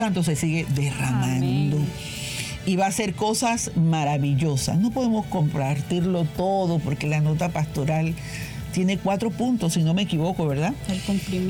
Santo se sigue derramando. Amén. Y va a hacer cosas maravillosas. No podemos compartirlo todo porque la nota pastoral tiene 4 puntos, si no me equivoco, ¿verdad? El cumplimiento